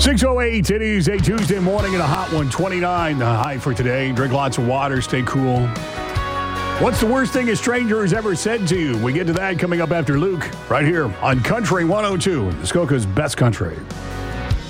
6:08, it is a Tuesday morning and a hot one, 29 the high for today. Drink lots of water, stay cool. What's the worst thing a stranger has ever said to you? We get to that coming up after Luke, right here on Country 102, Muskoka's best country.